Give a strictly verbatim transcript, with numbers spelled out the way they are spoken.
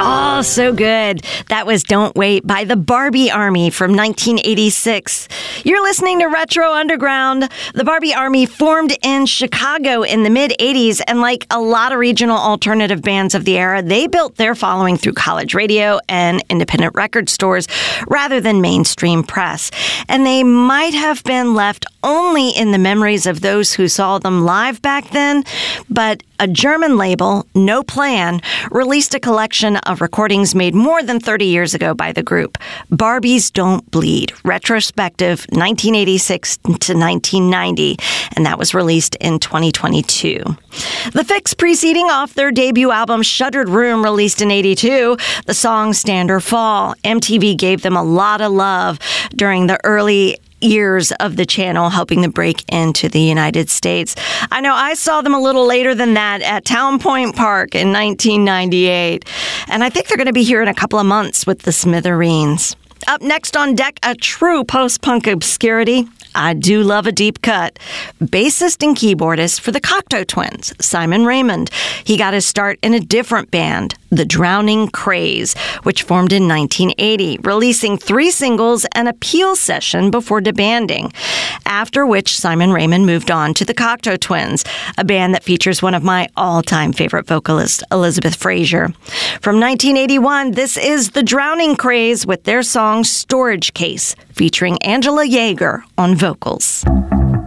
Oh, so good. That was Don't Wait by the Barbie Army from nineteen eighty-six. You're listening to Retro Underground. The Barbie Army formed in Chicago in the mid-eighties, and like a lot of regional alternative bands of the era, they built their following through college radio and independent record stores rather than mainstream press. And they might have been left only in the memories of those who saw them live back then, but a German label, No Plan, released a collection of recordings made more than thirty years ago by the group. Barbies Don't Bleed, retrospective nineteen eighty-six to nineteen ninety, and that was released in twenty twenty-two. The Fix preceding off their debut album Shuttered Room, released in eighty-two, the song Stand or Fall. M T V gave them a lot of love during the early years of the channel, helping them break into the United States. I know I saw them a little later than that at Town Point Park in nineteen ninety-eight, and I think they're going to be here in a couple of months with the Smithereens. Up next on deck, a true post-punk obscurity. I do love a deep cut. Bassist and keyboardist for the Cocteau Twins, Simon Raymonde. He got his start in a different band, The Drowning Craze, which formed in nineteen eighty, releasing three singles and a Peel session before disbanding. After which, Simon Raymonde moved on to the Cocteau Twins, a band that features one of my all-time favorite vocalists, Elizabeth Fraser. From nineteen eighty-one, this is The Drowning Craze with their song Storage Case, featuring Angela Yeager on vocals.